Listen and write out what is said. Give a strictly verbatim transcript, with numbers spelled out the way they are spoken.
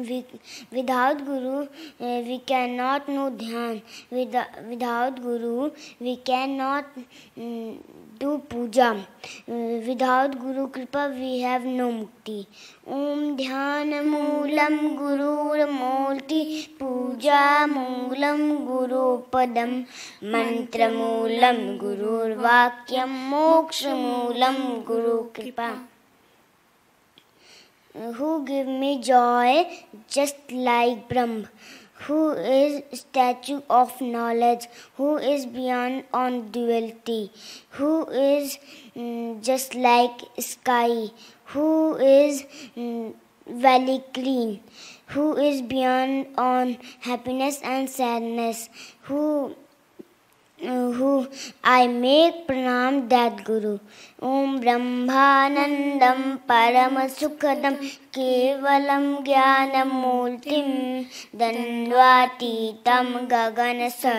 we, without Guru, uh, we cannot know Dhyan. Without, without Guru, we cannot um, do puja. Uh, without Guru Kripa, we have no mukti. Om Dhyan Moolam Gurur Multi Puja Moolam Guru Padam Mantra Moolam Gurur Vakyam Moksha Moolam Guru Kripa. Who give me joy just like Brahm, who is statue of knowledge, who is beyond on duality, who is mm, just like sky, who is mm, very clean, who is beyond on happiness and sadness, who Uh, who I make pranam that Guru. Om Brahmanandam Paramasukhadam Kevalam Jnanam Murtim Dandvatitam Gagana